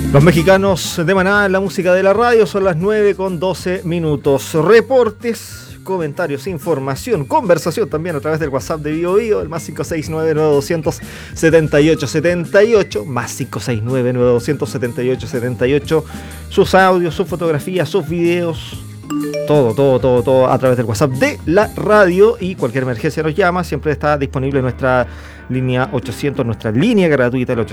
Los mexicanos de Maná en la música de la radio, son las 9:12. Reportes, comentarios, información, conversación también a través del WhatsApp de BioBio, el más 569-9200-7878, más 569-9200-7878, sus audios, sus fotografías, sus videos, todo a través del WhatsApp de la radio. Y cualquier emergencia nos llama, siempre está disponible nuestra línea 800, nuestra línea gratuita, el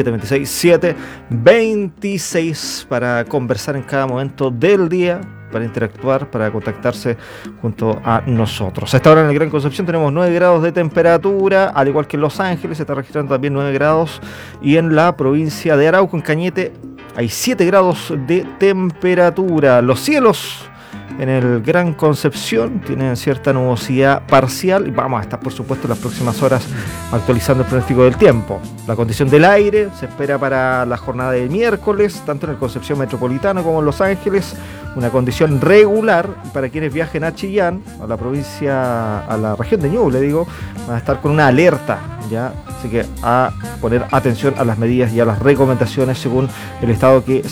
800-726-726, para conversar en cada momento del día, para interactuar, para contactarse junto a nosotros. A esta hora en el Gran Concepción tenemos 9 grados de temperatura, al igual que en Los Ángeles se está registrando también 9 grados, y en la provincia de Arauco, en Cañete, hay 7 grados de temperatura. Los cielos en el Gran Concepción tienen cierta nubosidad parcial, y vamos a estar, por supuesto, en las próximas horas actualizando el pronóstico del tiempo. La condición del aire se espera para la jornada de miércoles, tanto en el Concepción Metropolitano como en Los Ángeles, una condición regular. Y para quienes viajen a Chillán, a la provincia, a la región de Ñuble, van a estar con una alerta, ¿ya? Así que a poner atención a las medidas y a las recomendaciones según el estado en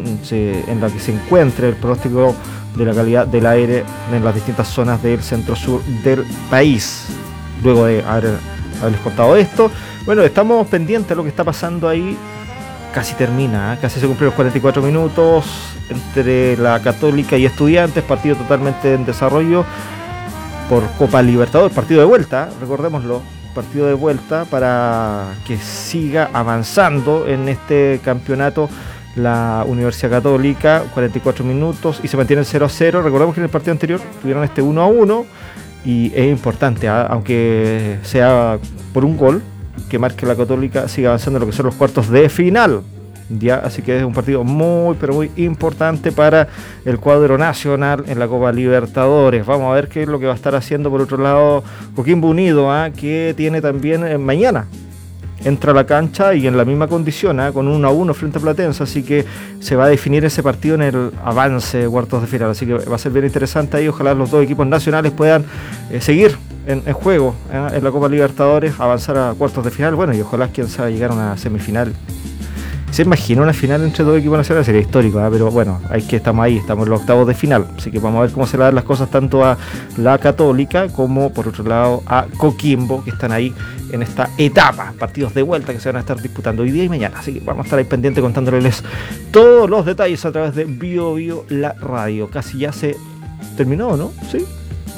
la que se encuentre el pronóstico de la calidad del aire en las distintas zonas del centro-sur del país. Luego de haberles contado esto, bueno, estamos pendientes de lo que está pasando ahí. Casi termina, casi se cumplen los 44 minutos entre la Católica y Estudiantes, partido totalmente en desarrollo por Copa Libertadores, partido de vuelta, recordémoslo, partido de vuelta para que siga avanzando en este campeonato la Universidad Católica. 44 minutos y se mantiene el 0-0. Recordemos que en el partido anterior tuvieron este 1-1 y es importante, aunque sea por un gol, que marque la Católica, siga avanzando en lo que son los cuartos de final, ¿ya? Así que es un partido muy, pero muy importante para el cuadro nacional en la Copa Libertadores. Vamos a ver qué es lo que va a estar haciendo por otro lado Coquimbo Unido, que tiene también mañana. Entra a la cancha y en la misma condición, con 1-1 frente a Platense, así que se va a definir ese partido en el avance de cuartos de final, así que va a ser bien interesante ahí. Ojalá los dos equipos nacionales puedan seguir en juego en la Copa Libertadores, avanzar a cuartos de final, bueno, y ojalá quien sabe llegar a una semifinal. Se imagina una final entre dos equipos nacionales, sería histórico, pero bueno, estamos en los octavos de final, así que vamos a ver cómo se le dan las cosas tanto a la Católica como por otro lado a Coquimbo, que están ahí en esta etapa, partidos de vuelta que se van a estar disputando hoy día y mañana, así que vamos a estar ahí pendientes contándoles todos los detalles a través de BioBio la radio. Casi ya se terminó, ¿no? Sí.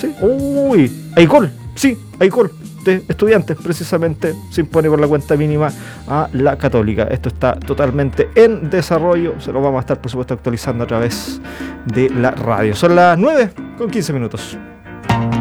Uy, hay gol, sí, hay gol de Estudiantes, precisamente se impone por la cuenta mínima a la Católica. Esto está totalmente en desarrollo, se lo vamos a estar, por supuesto, actualizando a través de la radio. Son las 9:15.